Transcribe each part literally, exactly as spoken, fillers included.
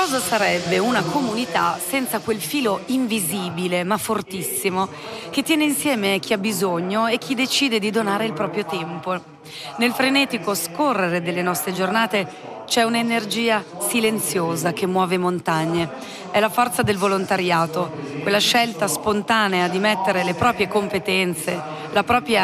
cosa sarebbe una comunità senza quel filo invisibile ma fortissimo che tiene insieme chi ha bisogno e chi decide di donare il proprio tempo? Nel frenetico scorrere delle nostre giornate c'è un'energia silenziosa che muove montagne. È la forza del volontariato, quella scelta spontanea di mettere le proprie competenze, la propria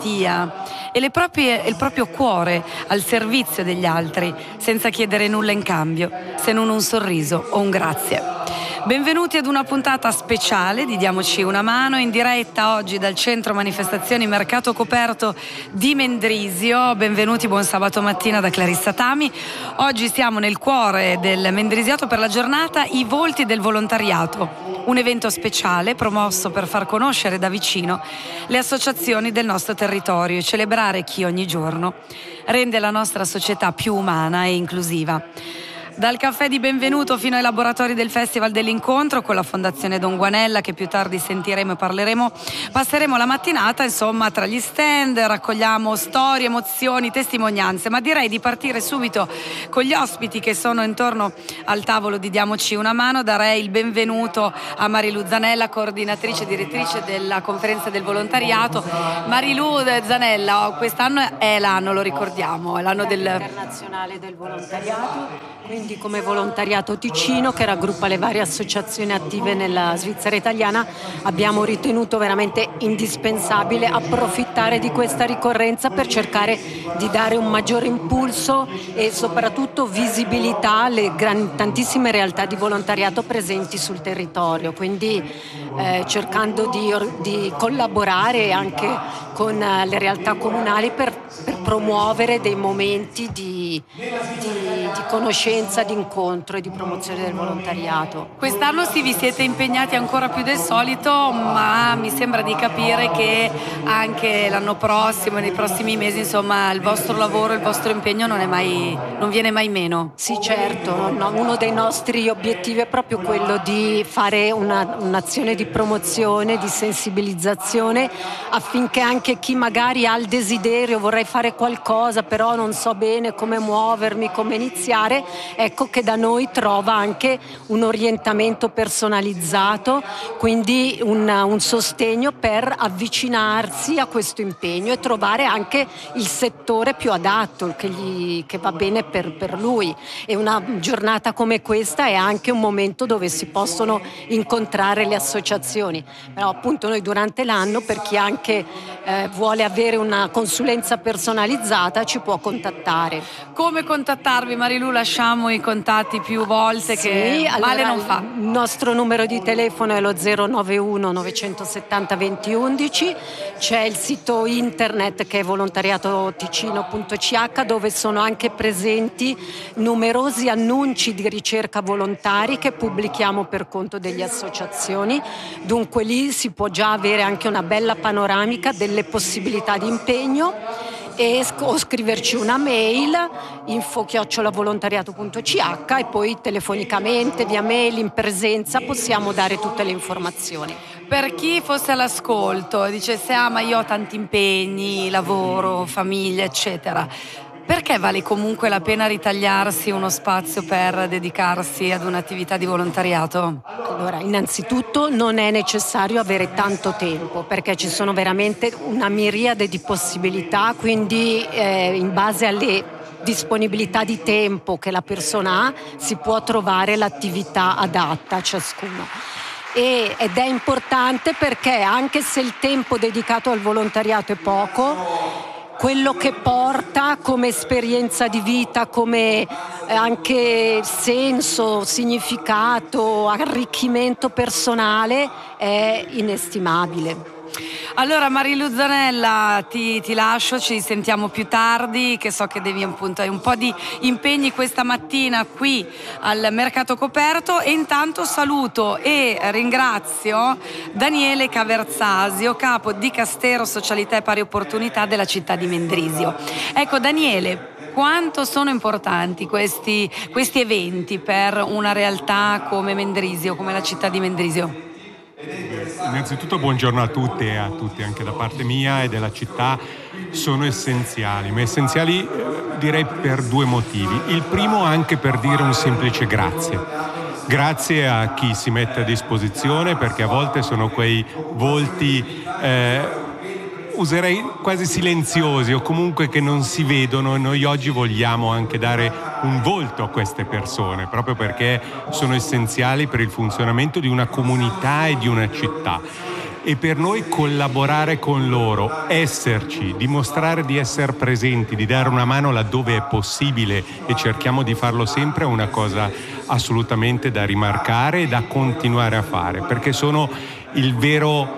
empatia e le proprie, il proprio cuore al servizio degli altri, senza chiedere nulla in cambio, se non un sorriso o un grazie. Benvenuti ad una puntata speciale di Diamoci una mano, in diretta oggi dal Centro Manifestazioni Mercato Coperto di Mendrisio. Benvenuti, buon sabato mattina da Clarissa Tami. Oggi siamo nel cuore del Mendrisiato per la giornata I Volti del Volontariato, un evento speciale promosso per far conoscere da vicino le associazioni del nostro territorio e celebrare chi ogni giorno rende la nostra società più umana e inclusiva. Dal caffè di benvenuto fino ai laboratori del Festival dell'Incontro con la Fondazione Don Guanella, che più tardi sentiremo e parleremo, passeremo la mattinata insomma tra gli stand, raccogliamo storie, emozioni, testimonianze, ma direi di partire subito con gli ospiti che sono intorno al tavolo di Diamoci una mano. Darei il benvenuto a Marilu Zanella, coordinatrice e direttrice della Conferenza del Volontariato. Marilu Zanella, quest'anno è l'anno, lo ricordiamo, è l'anno del internazionale del volontariato, quindi come Volontariato Ticino, che raggruppa le varie associazioni attive nella Svizzera italiana, abbiamo ritenuto veramente indispensabile approfittare di questa ricorrenza per cercare di dare un maggiore impulso e soprattutto visibilità alle gran, tantissime realtà di volontariato presenti sul territorio, quindi eh, cercando di, di collaborare anche con eh, le realtà comunali per, per promuovere dei momenti di, di, di conoscenza, di incontro e di promozione del volontariato. Quest'anno sì, vi siete impegnati ancora più del solito, ma mi sembra di capire che anche l'anno prossimo, nei prossimi mesi, insomma, il vostro lavoro, il vostro impegno non è mai, non viene mai meno. Sì, certo, no, uno dei nostri obiettivi è proprio quello di fare una, un'azione di promozione, di sensibilizzazione, affinché anche chi magari ha il desiderio, vorrei fare qualcosa, però non so bene come muovermi, come iniziare, ecco che da noi trova anche un orientamento personalizzato, quindi un, un sostegno per avvicinarsi a questo impegno e trovare anche il settore più adatto, che, gli, che va bene per, per lui. E una giornata come questa è anche un momento dove si possono incontrare le associazioni. Però appunto noi durante l'anno, per chi anche eh, vuole avere una consulenza personalizzata, ci può contattare. Come contattarvi, Marilu? Lasciamo i contatti più volte, sì, che allora, male non fa. Il nostro numero di telefono è lo zero nove uno nove sette zero venti undici, c'è il sito internet che è volontariatoticino punto c h, dove sono anche presenti numerosi annunci di ricerca volontari che pubblichiamo per conto delle associazioni. Dunque lì si può già avere anche una bella panoramica delle possibilità di impegno e o scriverci una mail info chiocciola volontariato punto c h e poi telefonicamente, via mail, in presenza possiamo dare tutte le informazioni. Per chi fosse all'ascolto e dicesse ah ma io ho tanti impegni, lavoro, famiglia eccetera, perché vale comunque la pena ritagliarsi uno spazio per dedicarsi ad un'attività di volontariato? Allora, innanzitutto non è necessario avere tanto tempo, perché ci sono veramente una miriade di possibilità, quindi eh, in base alle disponibilità di tempo che la persona ha si può trovare l'attività adatta a ciascuno. E, ed è importante perché anche se il tempo dedicato al volontariato è poco, quello che porta come esperienza di vita, come anche senso, significato, arricchimento personale è inestimabile. Allora Marilu Zanella, ti, ti lascio, ci sentiamo più tardi, che so che devi appunto hai un po' di impegni questa mattina qui al Mercato Coperto, e intanto saluto e ringrazio Daniele Caverzasio, capo Dicastero Socialità e Pari Opportunità della città di Mendrisio. Ecco Daniele, quanto sono importanti questi, questi eventi per una realtà come Mendrisio, come la città di Mendrisio? innanzitutto buongiorno a tutte e a tutti, anche da parte mia e della città. Sono essenziali, ma essenziali eh, direi per due motivi. Il primo anche per dire un semplice grazie. Grazie a chi si mette a disposizione, perché a volte sono quei volti, eh, userei quasi silenziosi o comunque che non si vedono, e noi oggi vogliamo anche dare un volto a queste persone, proprio perché sono essenziali per il funzionamento di una comunità e di una città. E per noi collaborare con loro, esserci, dimostrare di essere presenti, di dare una mano laddove è possibile, e cerchiamo di farlo sempre, è una cosa assolutamente da rimarcare e da continuare a fare, perché sono il vero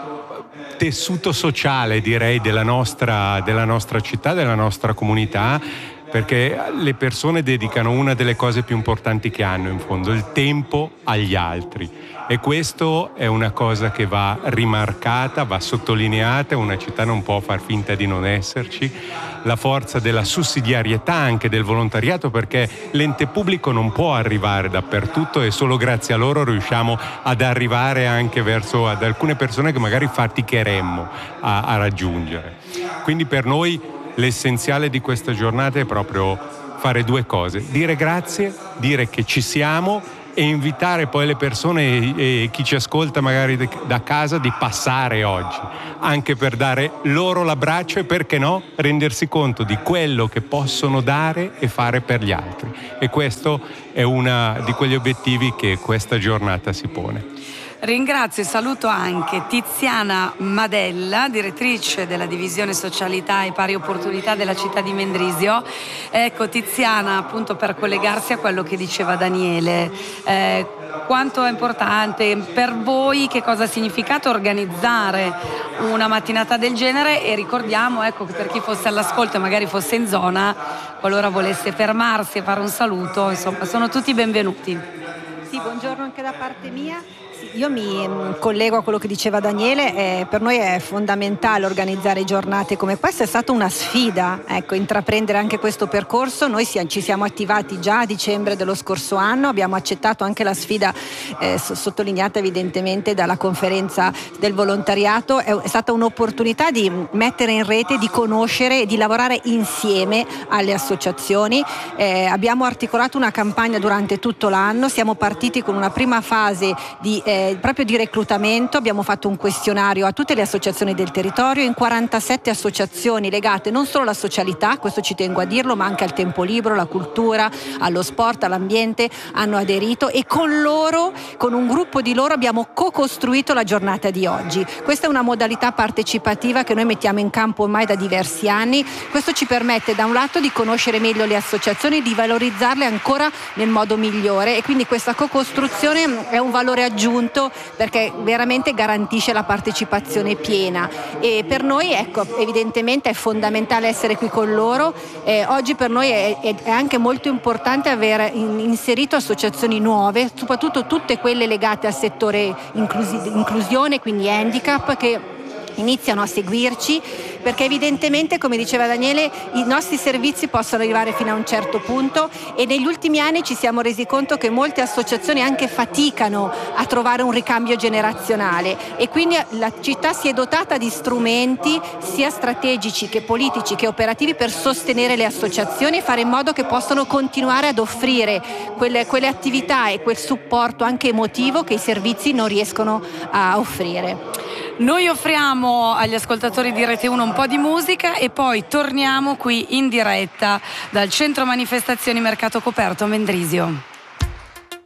tessuto sociale, direi, della nostra, della nostra città, della nostra comunità, perché le persone dedicano una delle cose più importanti che hanno, in fondo, il tempo agli altri. E questo è una cosa che va rimarcata, va sottolineata. Una città non può far finta di non esserci. La forza della sussidiarietà, anche del volontariato, perché l'ente pubblico non può arrivare dappertutto e solo grazie a loro riusciamo ad arrivare anche verso ad alcune persone che magari faticheremmo a, a raggiungere. Quindi per noi l'essenziale di questa giornata è proprio fare due cose: dire grazie, dire che ci siamo, e invitare poi le persone e chi ci ascolta magari da casa di passare oggi, anche per dare loro l'abbraccio e, perché no, rendersi conto di quello che possono dare e fare per gli altri. E questo è uno di quegli obiettivi che questa giornata si pone. Ringrazio e saluto anche Tiziana Madella, direttrice della divisione socialità e pari opportunità della città di Mendrisio. Ecco, Tiziana, appunto per collegarsi a quello che diceva Daniele, eh, quanto è importante per voi, che cosa ha significato organizzare una mattinata del genere, e ricordiamo, ecco, che per chi fosse all'ascolto e magari fosse in zona, qualora volesse fermarsi e fare un saluto, insomma, sono tutti benvenuti. Sì, buongiorno anche da parte mia. Io mi collego a quello che diceva Daniele, eh, per noi è fondamentale organizzare giornate come questa, è stata una sfida, ecco, intraprendere anche questo percorso. Noi si, ci siamo attivati già a dicembre dello scorso anno, abbiamo accettato anche la sfida eh, sottolineata evidentemente dalla conferenza del volontariato. È, è stata un'opportunità di mettere in rete, di conoscere e di lavorare insieme alle associazioni. Eh, abbiamo articolato una campagna durante tutto l'anno, siamo partiti con una prima fase di Eh, proprio di reclutamento. Abbiamo fatto un questionario a tutte le associazioni del territorio, in quarantasette associazioni legate non solo alla socialità, questo ci tengo a dirlo, ma anche al tempo libero, alla cultura, allo sport, all'ambiente, hanno aderito, e con loro, con un gruppo di loro, abbiamo co-costruito la giornata di oggi. Questa è una modalità partecipativa che noi mettiamo in campo ormai da diversi anni. Questo ci permette da un lato di conoscere meglio le associazioni, di valorizzarle ancora nel modo migliore, e quindi questa co-costruzione è un valore aggiunto perché veramente garantisce la partecipazione piena. E per noi, ecco, evidentemente è fondamentale essere qui con loro. Eh, oggi per noi è, è anche molto importante aver in, inserito associazioni nuove, soprattutto tutte quelle legate al settore inclusi, inclusione, quindi handicap, che iniziano a seguirci, perché evidentemente, come diceva Daniele, i nostri servizi possono arrivare fino a un certo punto, e negli ultimi anni ci siamo resi conto che molte associazioni anche faticano a trovare un ricambio generazionale, e quindi la città si è dotata di strumenti sia strategici che politici che operativi per sostenere le associazioni e fare in modo che possano continuare ad offrire quelle, quelle attività e quel supporto anche emotivo che i servizi non riescono a offrire. Noi offriamo agli ascoltatori di Rete uno un po' di musica e poi torniamo qui in diretta dal centro manifestazioni Mercato Coperto a Mendrisio.